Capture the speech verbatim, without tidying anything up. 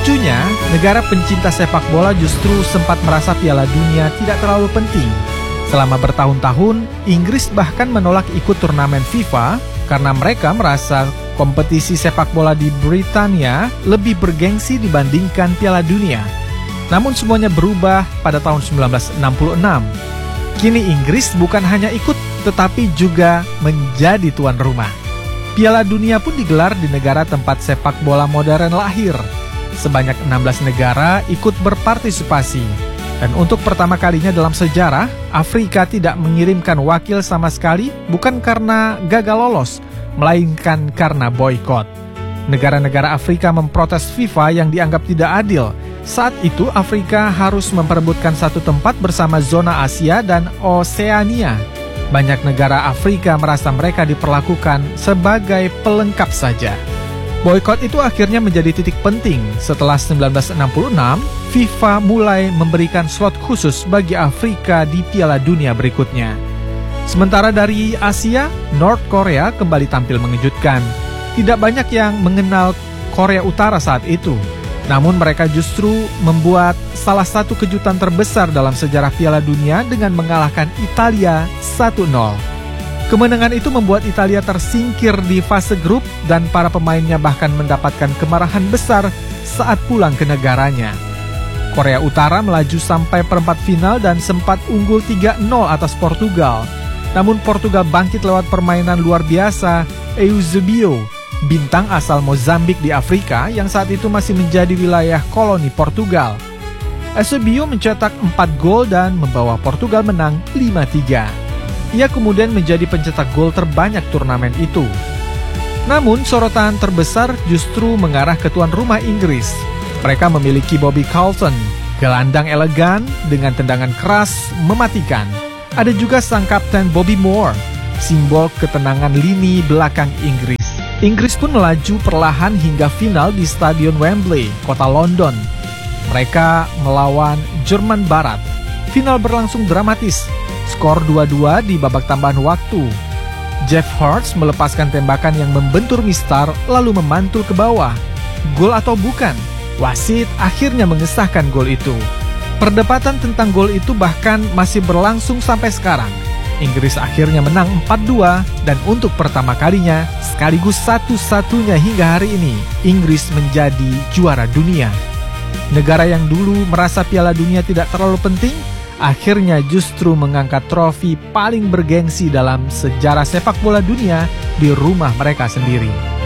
Lucunya, negara pencinta sepak bola justru sempat merasa Piala Dunia tidak terlalu penting. Selama bertahun-tahun, Inggris bahkan menolak ikut turnamen FIFA karena mereka merasa kompetisi sepak bola di Britania lebih bergengsi dibandingkan Piala Dunia. Namun semuanya berubah pada tahun seribu sembilan ratus enam puluh enam. Kini Inggris bukan hanya ikut, tetapi juga menjadi tuan rumah. Piala Dunia pun digelar di negara tempat sepak bola modern lahir. Sebanyak enam belas negara ikut berpartisipasi. Dan untuk pertama kalinya dalam sejarah, Afrika tidak mengirimkan wakil sama sekali, bukan karena gagal lolos, melainkan karena boykot. Negara-negara Afrika memprotes FIFA yang dianggap tidak adil. Saat itu Afrika harus memperebutkan satu tempat bersama zona Asia dan Oseania. Banyak negara Afrika merasa mereka diperlakukan sebagai pelengkap saja. Boykot itu akhirnya menjadi titik penting setelah seribu sembilan ratus enam puluh enam, FIFA mulai memberikan slot khusus bagi Afrika di Piala Dunia berikutnya. Sementara dari Asia, North Korea kembali tampil mengejutkan. Tidak banyak yang mengenal Korea Utara saat itu. Namun mereka justru membuat salah satu kejutan terbesar dalam sejarah Piala Dunia dengan mengalahkan Italia satu nol. Kemenangan itu membuat Italia tersingkir di fase grup dan para pemainnya bahkan mendapatkan kemarahan besar saat pulang ke negaranya. Korea Utara melaju sampai perempat final dan sempat unggul tiga nol atas Portugal. Namun Portugal bangkit lewat permainan luar biasa Eusebio, bintang asal Mozambik di Afrika yang saat itu masih menjadi wilayah koloni Portugal. Eusebio mencetak empat gol dan membawa Portugal menang lima tiga. Ia kemudian menjadi pencetak gol terbanyak turnamen itu. Namun sorotan terbesar justru mengarah ke tuan rumah Inggris. Mereka memiliki Bobby Charlton, gelandang elegan dengan tendangan keras mematikan. Ada juga sang kapten Bobby Moore, simbol ketenangan lini belakang Inggris. Inggris pun melaju perlahan hingga final di Stadion Wembley, kota London. Mereka melawan Jerman Barat. Final berlangsung dramatis. Skor dua dua di babak tambahan waktu. Jeff Hurst melepaskan tembakan yang membentur mistar lalu memantul ke bawah. Gol atau bukan? Wasit akhirnya mengesahkan gol itu. Perdebatan tentang gol itu bahkan masih berlangsung sampai sekarang. Inggris akhirnya menang empat dua dan untuk pertama kalinya sekaligus satu-satunya hingga hari ini Inggris menjadi juara dunia. Negara yang dulu merasa Piala Dunia tidak terlalu penting akhirnya justru mengangkat trofi paling bergengsi dalam sejarah sepak bola dunia di rumah mereka sendiri.